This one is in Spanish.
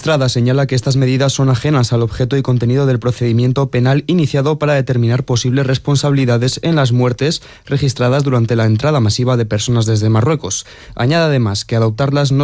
Estrada señala que estas medidas son ajenas al objeto y contenido del procedimiento penal iniciado para determinar posibles responsabilidades en las muertes registradas durante la entrada masiva de personas desde Marruecos. Añade además que adoptarlas no